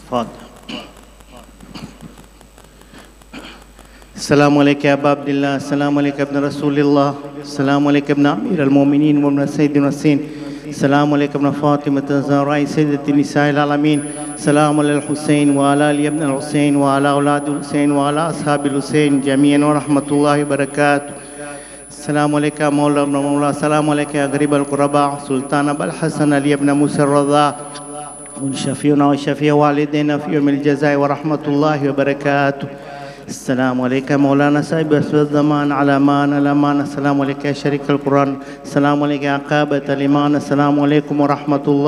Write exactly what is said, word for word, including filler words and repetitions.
تفضل. السلام عليك يا أبا عبد الله، السلام عليك يا ابن رسول الله، السلام عليك يا ابن أمير المؤمنين وابن سيد المرسلين، السلام عليك ابن فاطمة الزهراء سيدة نساء العالمين، السلام على الحسين وعلى آل ابن الحسين وعلى أولاد الحسين وعلى أصحاب الحسين جميعا ورحمة الله وبركاته. السلام عليك يا مولا ابن مولا، السلام عليك يا غريب القرباء سلطان أبا الحسن علي ابن موسى الرضا شفيعنا وشفيع والدينا في يوم الجزاء ورحمة الله وبركاته. السلام عليك مولانا صاحب أسود الزمان على مان الأمان، السلام عليك يا شريك القرآن، السلام عليك يا عقابة الإيمان، السلام عليكم ورحمة الله.